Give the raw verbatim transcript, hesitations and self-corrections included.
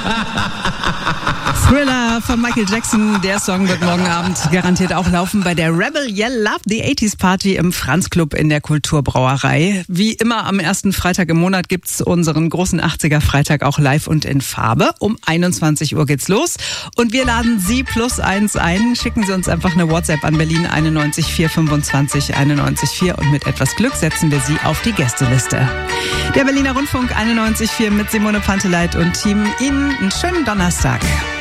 Thriller von Michael Jackson. Der Song wird morgen Abend garantiert auch laufen bei der Rebel Yell Love the achtziger Party im Franz Club in der Kulturbrauerei. Wie immer am ersten Freitag im Monat gibt's unseren großen achtziger Freitag auch live und in Farbe. Um einundzwanzig Uhr geht's los und wir laden Sie plus eins ein. Schicken Sie uns einfach eine WhatsApp an Berlin einundneunzig vier fünfundzwanzig einundneunzig vier und mit etwas Glück setzen wir Sie auf die Gästeliste. Der Berliner Rundfunk einundneunzig vier mit Simone Panteleit und Team. Ihnen einen schönen Donnerstag.